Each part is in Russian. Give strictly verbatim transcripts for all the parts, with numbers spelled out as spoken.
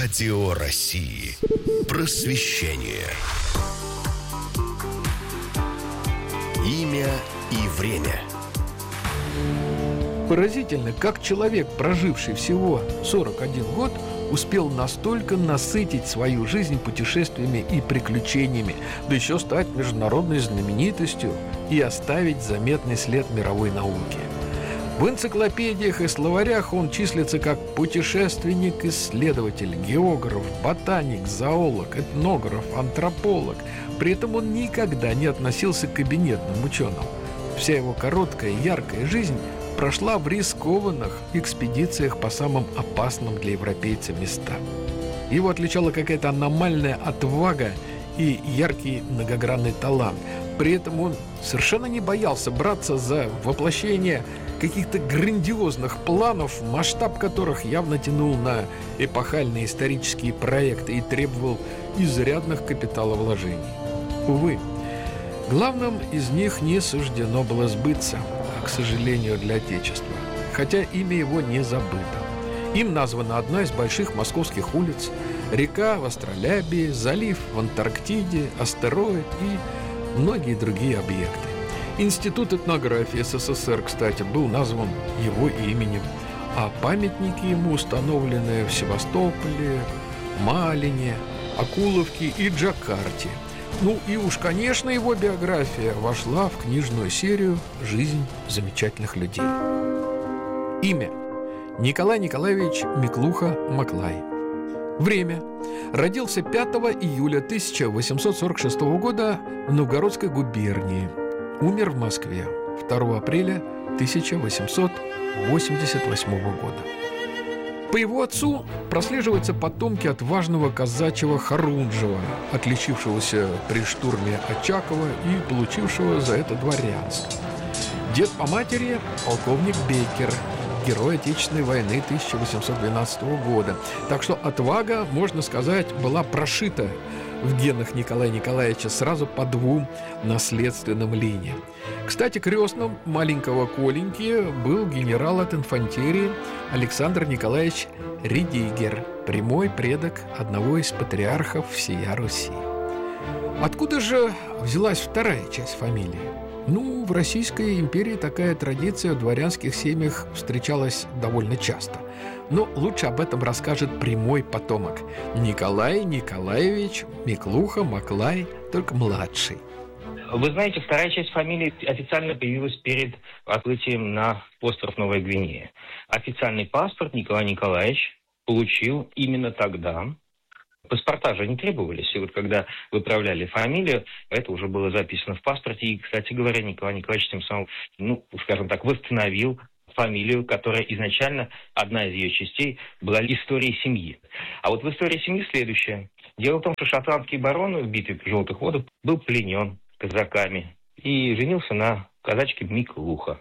Радио России. Просвещение. Имя и время. Поразительно, как человек, проживший всего сорок один год, успел настолько насытить свою жизнь путешествиями и приключениями, да еще стать международной знаменитостью и оставить заметный след мировой науки. В энциклопедиях и словарях он числится как путешественник, исследователь, географ, ботаник, зоолог, этнограф, антрополог. При этом он никогда не относился к кабинетным ученым. Вся его короткая и яркая жизнь прошла в рискованных экспедициях по самым опасным для европейца местам. Его отличала какая-то аномальная отвага и яркий многогранный талант. При этом он совершенно не боялся браться за воплощение каких-то грандиозных планов, масштаб которых явно тянул на эпохальные исторические проекты и требовал изрядных капиталовложений. Увы, главным из них не суждено было сбыться, к сожалению, для Отечества, хотя имя его не забыто. Им названа одна из больших московских улиц, река в Астролябии, залив в Антарктиде, астероид и многие другие объекты. Институт этнографии СССР, кстати, был назван его именем, а памятники ему установлены в Севастополе, Малине, Акуловке и Джакарте. Ну и уж, конечно, его биография вошла в книжную серию «Жизнь замечательных людей». Имя: Николай Николаевич Миклуха-Маклай. Время: родился пятого июля тысяча восемьсот сорок шестого года в Новгородской губернии. Умер в Москве второго апреля тысяча восемьсот восемьдесят восьмого года. По его отцу прослеживаются потомки отважного казачьего Харунжева, отличившегося при штурме Очакова и получившего за это дворянство. Дед по матери – полковник Беккер, герой Отечественной войны тысяча восемьсот двенадцатого года. Так что отвага, можно сказать, была прошита в генах Николая Николаевича сразу по двум наследственным линиям. Кстати, крестным маленького Коленьки был генерал от инфантерии Александр Николаевич Редигер, прямой предок одного из патриархов всея Руси. Откуда же взялась вторая часть фамилии? Ну, в Российской империи такая традиция в дворянских семьях встречалась довольно часто. Но лучше об этом расскажет прямой потомок Николай Николаевич Миклуха-Маклай, только младший. Вы знаете, вторая часть фамилии официально появилась перед отплытием на остров Новая Гвинея. Официальный паспорт Николай Николаевич получил именно тогда. Паспорта же не требовались, и вот когда выправляли фамилию, это уже было записано в паспорте, и, кстати говоря, Николай Николаевич тем самым, ну, скажем так, восстановил фамилию, которая изначально, одна из ее частей, была историей семьи. А вот в истории семьи следующее. Дело в том, что шотландский барон в битве при Желтых водах был пленен казаками и женился на казачке Миклуха.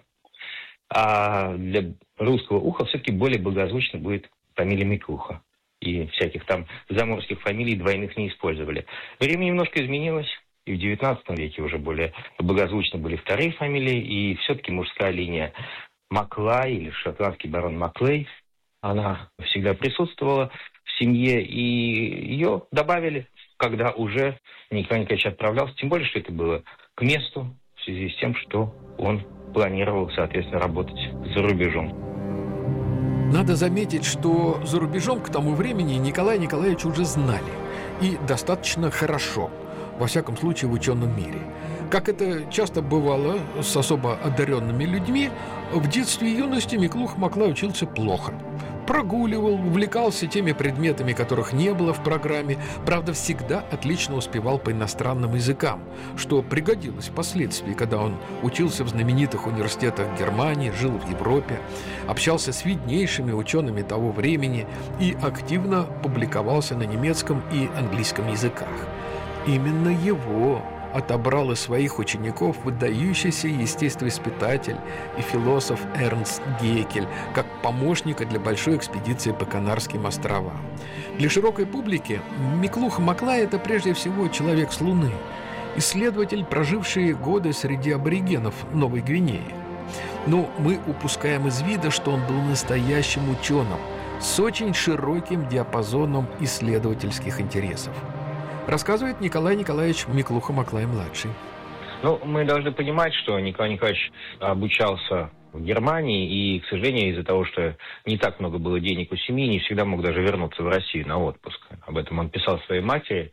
А для русского уха все-таки более благозвучно будет фамилия Миклуха. И всяких там заморских фамилий двойных не использовали. Время немножко изменилось, и в девятнадцатом веке уже более благозвучно были вторые фамилии, и все-таки мужская линия Маклай или шотландский барон Маклей, она всегда присутствовала в семье, и ее добавили, когда уже Николай Николаевич отправлялся, тем более, что это было к месту, в связи с тем, что он планировал, соответственно, работать за рубежом. Надо заметить, что за рубежом к тому времени Николая Николаевича уже знали, и достаточно хорошо, во всяком случае в ученом мире. Как это часто бывало с особо одаренными людьми, в детстве и юности Миклуха-Маклай учился плохо. Прогуливал, увлекался теми предметами, которых не было в программе, правда, всегда отлично успевал по иностранным языкам, что пригодилось впоследствии, когда он учился в знаменитых университетах Германии, жил в Европе, общался с виднейшими учеными того времени и активно публиковался на немецком и английском языках. Именно его отобрал из своих учеников выдающийся естествоиспытатель и философ Эрнст Геккель как помощника для большой экспедиции по Канарским островам. Для широкой публики Миклуха-Маклай – это прежде всего человек с Луны, исследователь, проживший годы среди аборигенов Новой Гвинеи. Но мы упускаем из вида, что он был настоящим ученым, с очень широким диапазоном исследовательских интересов. Рассказывает Николай Николаевич Миклуха-Маклай-младший. Ну, мы должны понимать, что Николай Николаевич обучался в Германии, и, к сожалению, из-за того, что не так много было денег у семьи, не всегда мог даже вернуться в Россию на отпуск. Об этом он писал своей матери.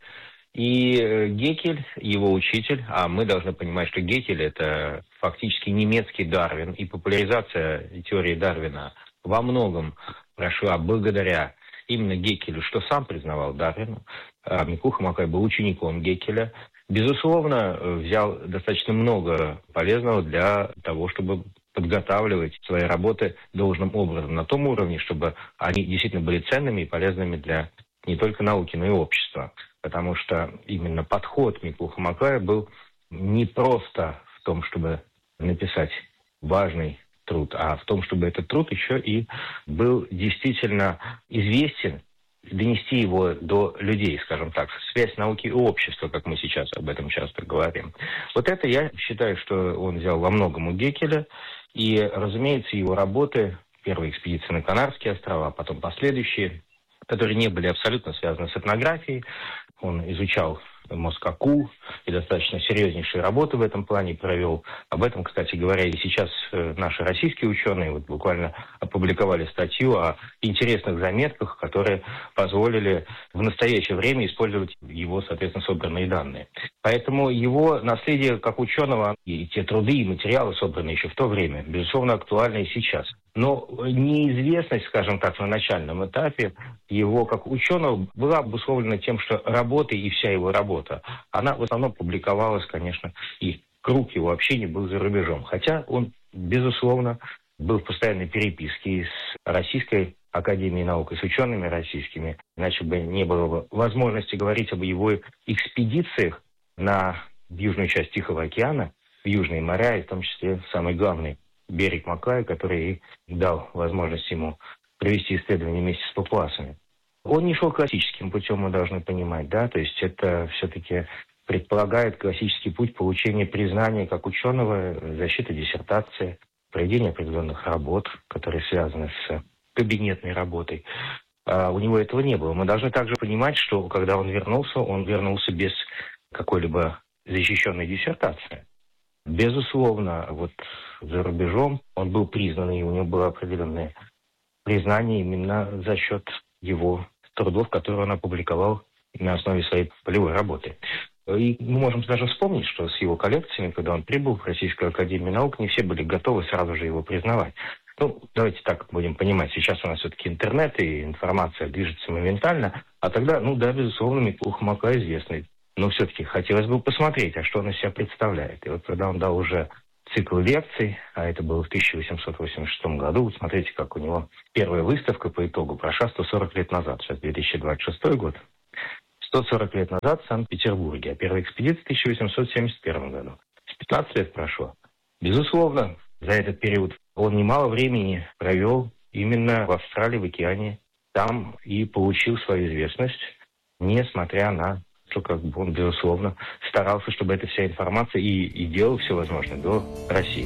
И Геккель, его учитель, а мы должны понимать, что Геккель – это фактически немецкий Дарвин, и популяризация теории Дарвина во многом прошла благодаря именно Геккелю, что сам признавал Дарвину. А Миклуха-Маклай был учеником Геккеля. Безусловно, взял достаточно много полезного для того, чтобы подготавливать свои работы должным образом, на том уровне, чтобы они действительно были ценными и полезными для не только науки, но и общества. Потому что именно подход Миклуха-Маклая был не просто в том, чтобы написать важный труд, а в том, чтобы этот труд еще и был действительно известен, донести его до людей, скажем так, связь науки и общества, как мы сейчас об этом часто говорим. Вот это я считаю, что он взял во многом у Геккеля, и, разумеется, его работы, первая экспедиция на Канарские острова, потом последующие, которые не были абсолютно связаны с этнографией. Он изучал Москаку и достаточно серьезнейшие работы в этом плане провел. Об этом, кстати говоря, и сейчас наши российские ученые вот буквально опубликовали статью о интересных заметках, которые позволили в настоящее время использовать его, соответственно, собранные данные. Поэтому его наследие как ученого и те труды и материалы, собранные еще в то время, безусловно, актуальны и сейчас. Но неизвестность, скажем так, на начальном этапе его как ученого была обусловлена тем, что работа и вся его работа, она в основном публиковалась, конечно, и круг его общения был за рубежом. Хотя он, безусловно, был в постоянной переписке и с Российской академией наук, и с учеными российскими. Иначе бы не было бы возможности говорить об его экспедициях на южную часть Тихого океана, в южные моря, и в том числе самый главный берег Маклая, который и дал возможность ему провести исследования вместе с папуасами. Он не шел классическим путем, мы должны понимать, да, то есть это все-таки предполагает классический путь получения признания как ученого, защиты диссертации, проведения определенных работ, которые связаны с кабинетной работой. А у него этого не было. Мы должны также понимать, что когда он вернулся, он вернулся без какой-либо защищенной диссертации. Безусловно, вот за рубежом он был признан, и у него было определенное признание именно за счет его трудов, которые он опубликовал на основе своей полевой работы. И мы можем даже вспомнить, что с его коллекциями, когда он прибыл в Российскую академию наук, не все были готовы сразу же его признавать. Ну, давайте так будем понимать, сейчас у нас все-таки интернет, и информация движется моментально, а тогда, ну да, безусловно, Миклуха-Маклай известный. Но все-таки хотелось бы посмотреть, а что он из себя представляет. И вот когда он дал уже цикл лекций, а это было в тысяча восемьсот восемьдесят шестом году, вот смотрите, как у него первая выставка по итогу прошла сто сорок лет назад, сейчас две тысячи двадцать шестой год. сто сорок лет назад в Санкт-Петербурге, а первая экспедиция в тысяча восемьсот семьдесят первом году. С пятнадцать лет прошло. Безусловно, за этот период он немало времени провел именно в Австралии, в океане. Там и получил свою известность, несмотря на что как бы он, безусловно, старался, чтобы эта вся информация и, и делал все возможное до России.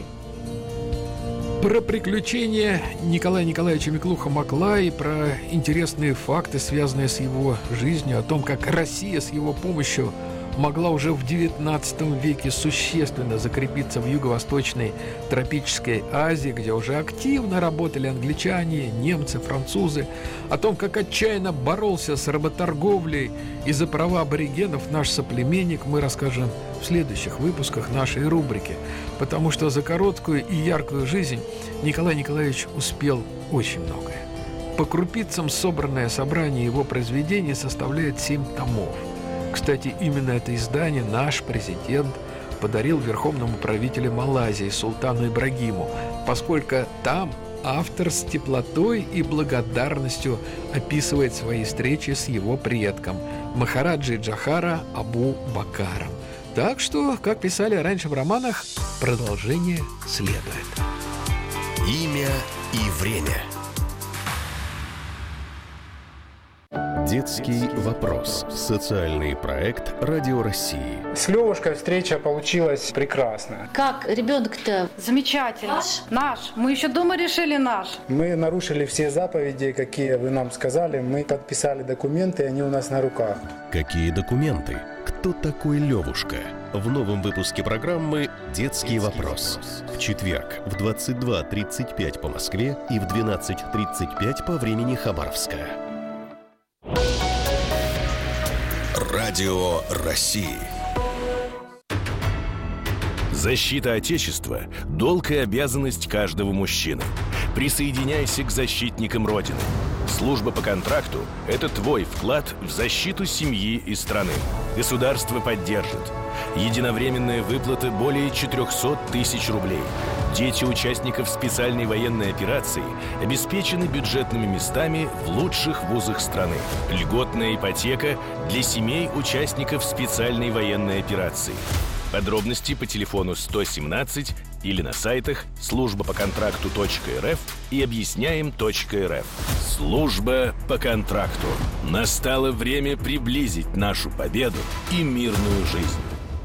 Про приключения Николая Николаевича Миклуха-Маклая, про интересные факты, связанные с его жизнью, о том, как Россия с его помощью могла уже в девятнадцатом веке существенно закрепиться в Юго-Восточной тропической Азии, где уже активно работали англичане, немцы, французы, о том, как отчаянно боролся с работорговлей и за права аборигенов наш соплеменник, мы расскажем в следующих выпусках нашей рубрики, потому что за короткую и яркую жизнь Николай Николаевич успел очень многое. По крупицам собранное собрание его произведений составляет семь томов. Кстати, именно это издание наш президент подарил верховному правителю Малайзии султану Ибрагиму, поскольку там автор с теплотой и благодарностью описывает свои встречи с его предком Махараджи Джохара Абу Бакаром. Так что, как писали раньше в романах, продолжение следует. Имя и время. Детский вопрос. Социальный проект Радио России. С Левушкой встреча получилась прекрасная. Как ребенок-то? Замечательно. Наш? Наш. Мы еще дома решили наш. Мы нарушили все заповеди, какие вы нам сказали. Мы подписали документы, они у нас на руках. Какие документы? Кто такой Левушка? В новом выпуске программы «Детский вопрос». В четверг в двадцать два тридцать пять по Москве и в двенадцать тридцать пять по времени Хабаровска. Радио России. Защита Отечества – долг и обязанность каждого мужчины. Присоединяйся к защитникам Родины. Служба по контракту – это твой вклад в защиту семьи и страны. Государство поддержит. Единовременная выплата более четыреста тысяч рублей. Дети участников специальной военной операции обеспечены бюджетными местами в лучших вузах страны. Льготная ипотека для семей участников специальной военной операции. Подробности по телефону сто семнадцать или на сайтах служба по контракту точка эр эф и объясняем точка эр эф. Служба по контракту. Настало время приблизить нашу победу и мирную жизнь.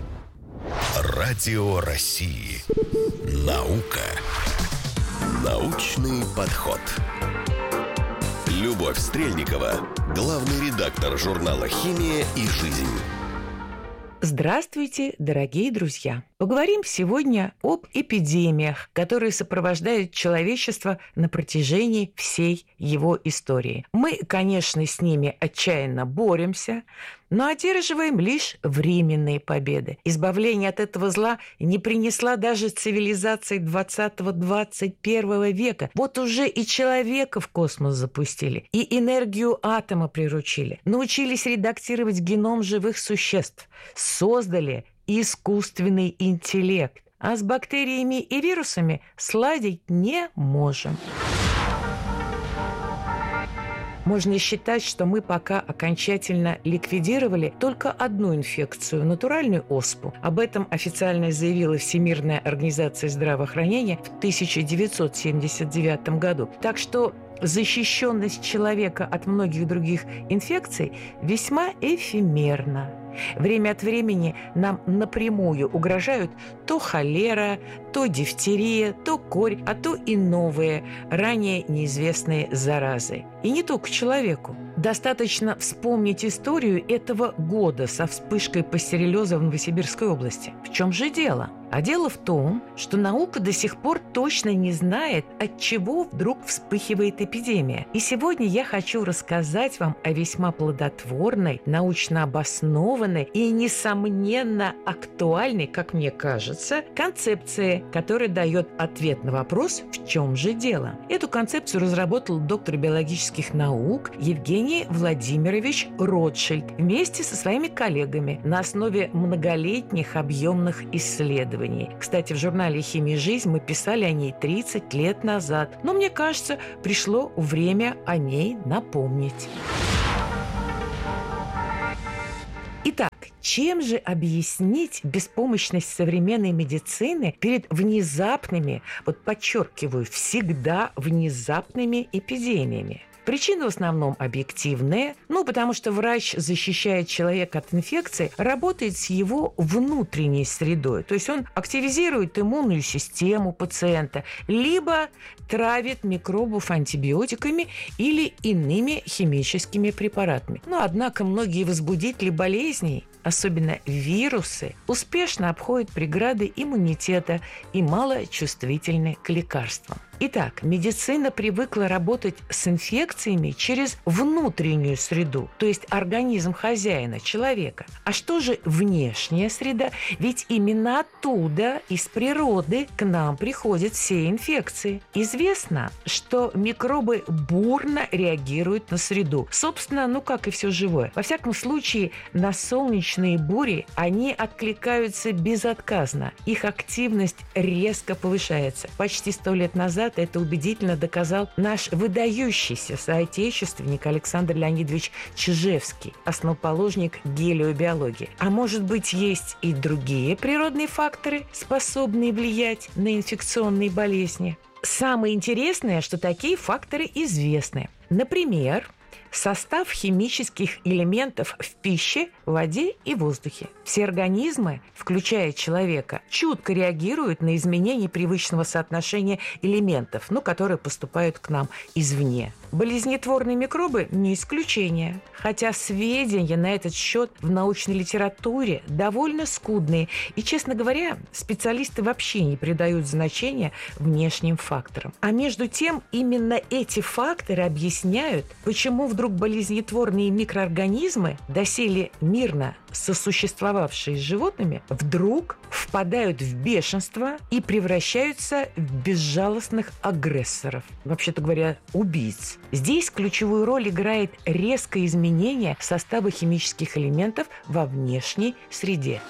Радио России. Наука. Научный подход. Любовь Стрельникова, главный редактор журнала «Химия и жизнь». Здравствуйте, дорогие друзья! Поговорим сегодня об эпидемиях, которые сопровождают человечество на протяжении всей его истории. Мы, конечно, с ними отчаянно боремся, но одерживаем лишь временные победы. Избавление от этого зла не принесла даже цивилизация двадцатого-двадцать первого века. Вот уже и человека в космос запустили, и энергию атома приручили, научились редактировать геном живых существ, создали искусственный интеллект, а с бактериями и вирусами сладить не можем. Можно считать, что мы пока окончательно ликвидировали только одну инфекцию – натуральную оспу. Об этом официально заявила Всемирная организация здравоохранения в тысяча девятьсот семьдесят девятом году. Так что защищенность человека от многих других инфекций весьма эфемерна. Время от времени нам напрямую угрожают то холера, то дифтерия, то корь, а то и новые, ранее неизвестные заразы. И не только человеку. Достаточно вспомнить историю этого года со вспышкой пастереллеза в Новосибирской области. В чем же дело? А дело в том, что наука до сих пор точно не знает, от чего вдруг вспыхивает эпидемия. И сегодня я хочу рассказать вам о весьма плодотворной, научно обоснованной и, несомненно, актуальной, как мне кажется, концепции, которая дает ответ на вопрос, в чем же дело. Эту концепцию разработал доктор биологических наук Евгений Владимирович Ротшильд вместе со своими коллегами на основе многолетних объемных исследований. Кстати, в журнале «Химия и жизнь» мы писали о ней тридцать лет назад. Но, мне кажется, пришло время о ней напомнить. Итак, чем же объяснить беспомощность современной медицины перед внезапными, вот подчеркиваю, всегда внезапными эпидемиями? Причины в основном объективные, ну, потому что врач защищает человека от инфекции, работает с его внутренней средой. То есть он активизирует иммунную систему пациента, либо травит микробов антибиотиками или иными химическими препаратами. Но, однако, многие возбудители болезней, особенно вирусы, успешно обходят преграды иммунитета и мало чувствительны к лекарствам. Итак, медицина привыкла работать с инфекциями через внутреннюю среду, то есть организм хозяина, человека. А что же внешняя среда? Ведь именно оттуда, из природы, к нам приходят все инфекции. Известно, что микробы бурно реагируют на среду. Собственно, ну как и все живое. Во всяком случае, на солнечные бури они откликаются безотказно. Их активность резко повышается. Почти сто лет назад это убедительно доказал наш выдающийся соотечественник Александр Леонидович Чижевский, основоположник гелиобиологии. А может быть, есть и другие природные факторы, способные влиять на инфекционные болезни? Самое интересное, что такие факторы известны. Например, состав химических элементов в пище, воде и воздухе. Все организмы, включая человека, чутко реагируют на изменения привычного соотношения элементов, ну, которые поступают к нам извне. Болезнетворные микробы не исключение, хотя сведения на этот счет в научной литературе довольно скудные, и, честно говоря, специалисты вообще не придают значения внешним факторам. А между тем, именно эти факторы объясняют, почему вдруг болезнетворные микроорганизмы, доселе мирно сосуществовавшие с животными, вдруг впадают в бешенство и превращаются в безжалостных агрессоров, вообще-то говоря, убийц. Здесь ключевую роль играет резкое изменение состава химических элементов во внешней среде.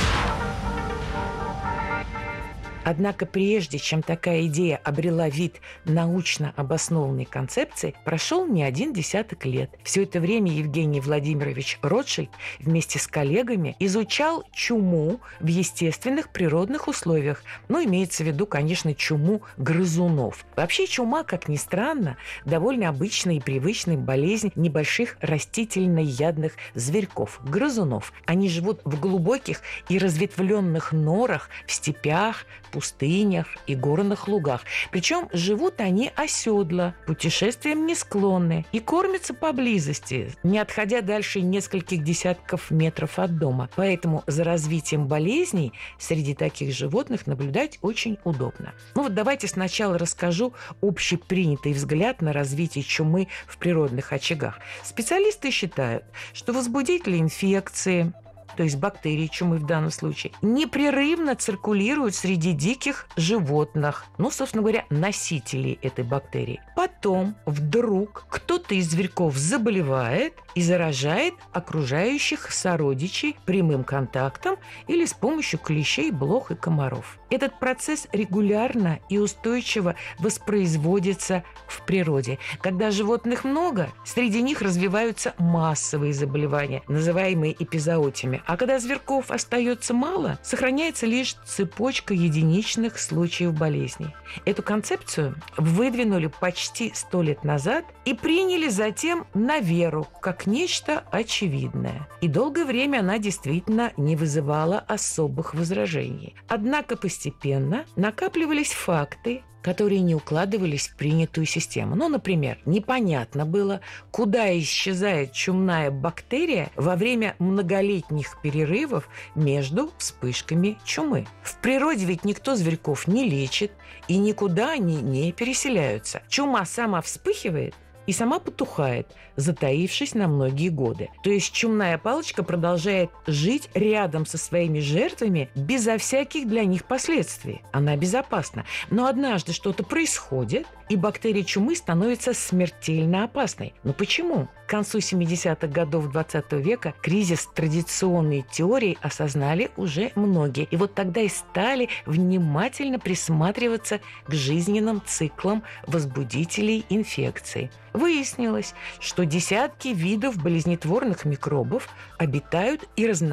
Однако прежде чем такая идея обрела вид научно обоснованной концепции, прошел не один десяток лет. Все это время Евгений Владимирович Ротшильд вместе с коллегами изучал чуму в естественных природных условиях. Ну, имеется в виду, конечно, чуму грызунов. Вообще чума, как ни странно, довольно обычная и привычная болезнь небольших растительноядных зверьков – грызунов. Они живут в глубоких и разветвленных норах в степях, пустынях и горных лугах. Причем живут они оседло, путешествиям не склонны и кормятся поблизости, не отходя дальше нескольких десятков метров от дома. Поэтому за развитием болезней среди таких животных наблюдать очень удобно. Ну вот давайте сначала расскажу общепринятый взгляд на развитие чумы в природных очагах. Специалисты считают, что возбудители инфекции, то есть бактерии чумы в данном случае, непрерывно циркулируют среди диких животных, ну, собственно говоря, носителей этой бактерии. Потом вдруг кто-то из зверьков заболевает и заражает окружающих сородичей прямым контактом или с помощью клещей, блох и комаров. Этот процесс регулярно и устойчиво воспроизводится в природе. Когда животных много, среди них развиваются массовые заболевания, называемые эпизоотиями. А когда зверьков остается мало, сохраняется лишь цепочка единичных случаев болезней. Эту концепцию выдвинули почти сто лет назад и приняли затем на веру, как нечто очевидное. И долгое время она действительно не вызывала особых возражений. Однако постепенно накапливались факты, которые не укладывались в принятую систему. Ну, например, непонятно было, куда исчезает чумная бактерия во время многолетних перерывов между вспышками чумы. В природе ведь никто зверьков не лечит, и никуда они не переселяются. Чума сама вспыхивает и сама потухает, затаившись на многие годы. То есть чумная палочка продолжает жить рядом со своими жертвами безо всяких для них последствий. Она безопасна. Но однажды что-то происходит, и бактерия чумы становится смертельно опасной. Но почему? К концу семидесятых годов двадцатого века кризис традиционной теории осознали уже многие. И вот тогда и стали внимательно присматриваться к жизненным циклам возбудителей инфекций. Выяснилось, что десятки видов болезнетворных микробов обитают и размножаются